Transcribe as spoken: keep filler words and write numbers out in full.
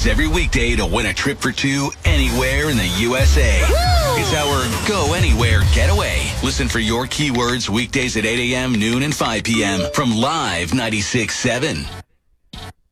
keywords every weekday to win a trip for two anywhere in the U S A. Woo! It's our Go Anywhere Getaway. Listen for your keywords weekdays at eight a.m., noon, and five p.m. from Live ninety-six point seven.